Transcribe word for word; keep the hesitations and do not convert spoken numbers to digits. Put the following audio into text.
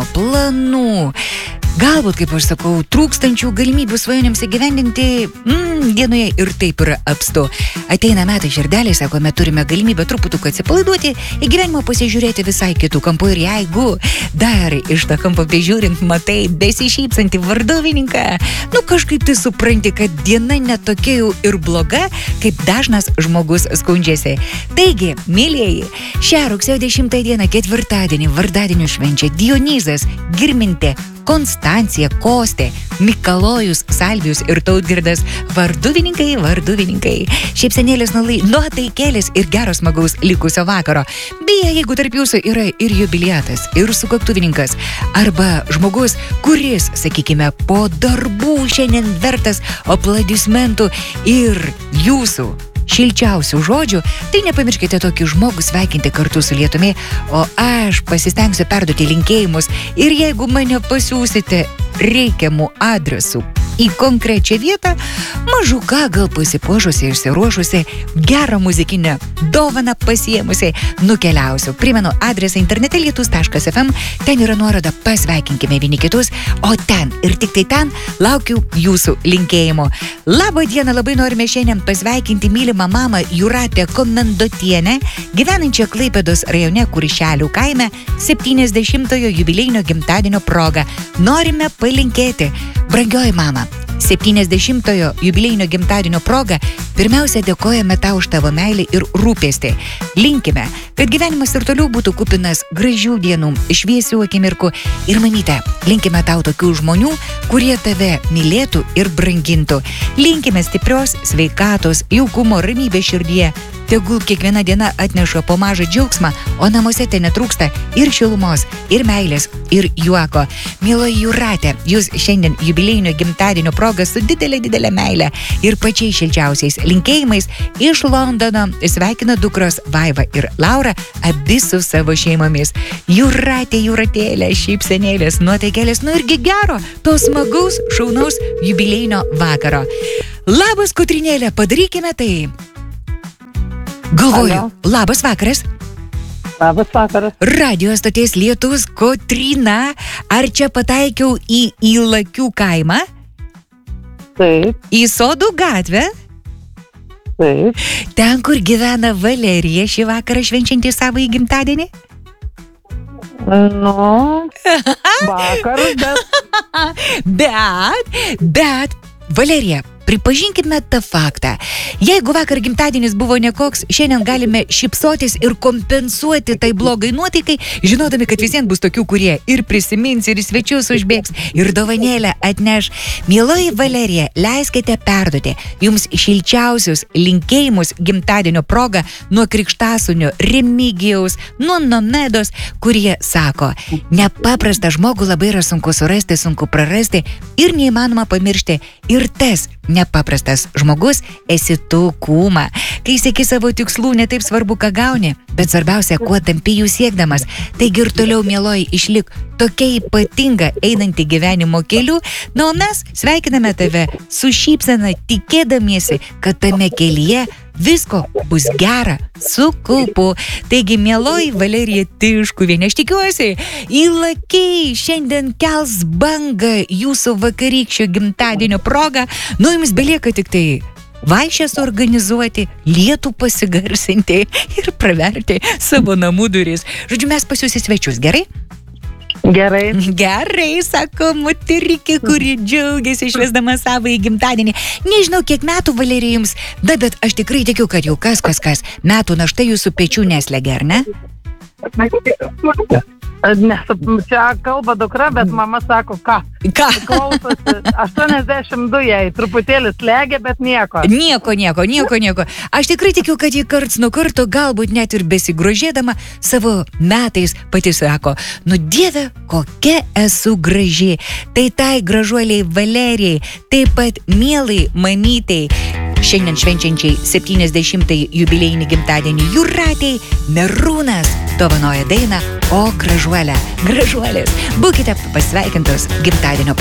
gyvenimo, planų, galbūt, kaip aš sakau, trūkstančių galimybių svajonėms įgyvendinti, mm, dienoje ir taip yra apstu. Ateina metai širdelėse, kuomet turime galimybę truputuką atsipalaiduoti, į gyvenimą pasižiūrėti visai kitų kampų ir jeigu dar iš tą kampą bežiūrint matai besišypsantį varduvininką, nu kažkaip tai supranti, kad diena netokia jau ir bloga, kaip dažnas žmogus skundžiasi. Taigi, mėlieji, šią rugsėjo dešimtą dieną ketvirtadienį vardadienį švenčia Dionizas, Girmintė, Konstancija, Kostė, Mikalojus, Salvijus ir Tautgirdas, varduvininkai, varduvininkai. Šypsenėlės nuotaikėlės ir geros smagaus likusio vakaro. Beje, jeigu tarp jūsų yra ir jubiliatas, ir sukaktuvininkas, arba žmogus, kuris, sakykime, po darbų šiandien vertas aplodismentų ir jūsų šilčiausių žodžių, tai nepamirškite tokį žmogų sveikinti kartu su lietumi, o aš pasistengsiu perduoti linkėjimus ir jeigu mane pasiūsite reikiamų adresų į konkrečią vietą, mažuką gal pasipuošusi, išsiruošusi, gerą muzikinę dovaną pasiėmusi, nukeliausiu. Primenu adresą internete lietus taškas ef em, ten yra nuoroda pasveikinkime vieni kitus, o ten ir tik tai ten laukiu jūsų linkėjimo. Labą dieną, labai norime šiandien pasveikinti mylimą mamą Jūratę Komendotienę, gyvenančią Klaipėdos rajone Kuršelių kaime, septyniasdešimtojo jubiliejinio gimtadienio proga. Norime palinkėti, brangioji mama, septyniasdešimtojo jubiliejinio gimtadienio proga, pirmiausia dėkojame tau už tavo meilę ir rūpestį. Linkime, kad gyvenimas ir toliau būtų kupinas gražių dienų, šviesių akimirkų ir mamyte, linkime tau tokių žmonių, kurie tave mylėtų ir brangintų. Linkime stiprios sveikatos, jaukumo, ramybės širdyje. Tegul kiekviena diena atneša po mažą džiaugsmą, o namuose ten netrūksta ir šilumos, ir meilės, ir juoko. Mieloji Jūratė, jūs šiandien jubiliejinio gimtadienio proga su didelė, didelė meilė ir pačiais šilčiausiais linkėjimais iš Londono sveikina dukros Vaiva ir Laura, abi su savo šeimomis. Jūratė, Jūratėlė, šypsenėlės, nuotaikėlės, nu irgi gero, to smagaus, šaunaus jubiliejinio vakaro. Labas, Kotrinėlė, padarykime tai. Galvoju, Alio. Labas vakaras. Labas vakaras. Radio stoties Lietus, Kotryna, ar čia pataikiau į Įlakių kaimą? Taip. Į Sodų gatvę? Taip. Ten, kur gyvena Valerija šį vakarą švenčiantį savo į gimtadienį? Nu, vakar, bet... bet, bet, Valerija, pripažinkime tą faktą. Jeigu vakar gimtadienis buvo nekoks, šiandien galime šypsotis ir kompensuoti tai blogai nuotaikai, žinodami, kad visiems bus tokių, kurie ir prisimins, ir svečius užbėgs, ir dovanėlę atneš. Mieloji Valerija, leiskite perduoti jums šilčiausius linkėjimus gimtadienio proga nuo Krikštasūnio Remigijaus, nuo Nomedos, kurie sako, nepaprastą žmogų labai yra sunku surasti, sunku prarasti ir neįmanoma pamiršti. Ir tas nepaprastas žmogus esi tu, kūma. Kai sieki savo tikslų, ne taip svarbu, ką gauni, bet svarbiausia, kuo tampi jų siekdamas. Taigi ir toliau, mieloji, išlik tokia ypatinga einanti gyvenimo keliu. Na, o mes sveikiname tave su šypsena, tikėdamiesi, kad tame kelyje visko bus gera, su kaupu. Taigi, mieloji Valerija Tiškuvienė, aš tikiuosi, Įlakiai šiandien kels bangą jūsų vakarykščio gimtadienio proga. Nu, jums belieka tik tai vaišes organizuoti, lietų pasigarsinti ir praverti savo namų duris. Žodžiu, mes pas jūs į svečius, gerai? Gerai. Gerai, sako moterikė, kuri džiaugiasi švęsdama savo į gimtadienį. Nežinau, kiek metų, Valerija, jums, da, bet aš tikrai tikiu, kad jau kas, kas, kas, metų našta jūsų pečių neslegia, ar ne? Nes čia kalba dukra, bet mama sako, ką? Ką? Klausosi, aštuoniasdešimt du jai, truputėlį slegia, bet nieko. Nieko, nieko, nieko, nieko. Aš tikrai tikiu, kad jį karts nuo karto, galbūt net ir besigrožėdama savo metais, pati sako, nu Dieve, kokia esu graži. Tai tai gražuoliai Valerijai, taip pat mielai mamytei, šiandien švenčiančiai septyniasdešimtąjį jubiliejinį gimtadienį Jūratei, Merūnas dovanoja dainą O gražuolė, gražuolės, būkite pasveikintos gimtadienio proga.